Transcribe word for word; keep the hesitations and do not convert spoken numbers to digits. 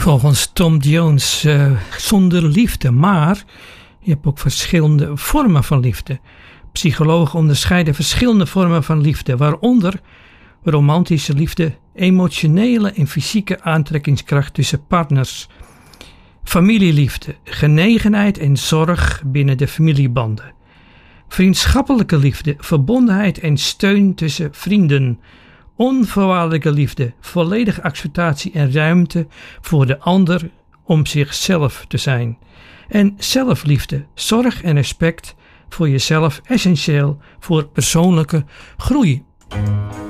Volgens Tom Jones uh, zonder liefde, maar je hebt ook verschillende vormen van liefde. Psychologen onderscheiden verschillende vormen van liefde, waaronder romantische liefde, emotionele en fysieke aantrekkingskracht tussen partners, familieliefde, genegenheid en zorg binnen de familiebanden, vriendschappelijke liefde, verbondenheid en steun tussen vrienden, onvoorwaardelijke liefde, volledige acceptatie en ruimte voor de ander om zichzelf te zijn, en zelfliefde, zorg en respect voor jezelf, essentieel voor persoonlijke groei.